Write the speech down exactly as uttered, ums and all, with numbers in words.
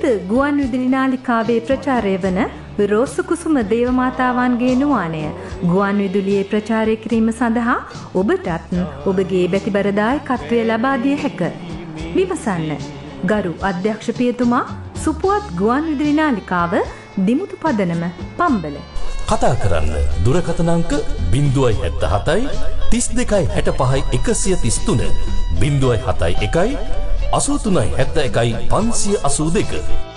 ගුවන් විදුලි නාලිකාවේ ප්‍රචාරය වන රෝස කුසුම දේවමාතාවන්ගේ නුවානය ගුවන් විදුලියේ ප්‍රචාරය කිරීම සඳහා ඔබටත් ඔබගේ බැතිබර දායකත්වය ලබා දිය හැක. විමසන්න. ගරු අධ්‍යක්ෂ පියතුමා, සුපුවත් ගුවන් විදුලි නාලිකාව, දිමුතු පදනම, පම්බල. කතා කරන්න දුරකථන අංක ज़ीरो सात सात तीस दो साठ पाँच एक सौ तीस तीन ज़ीरो सात एक एक अस्सी तीन साठ एक पाँच अस्सी दो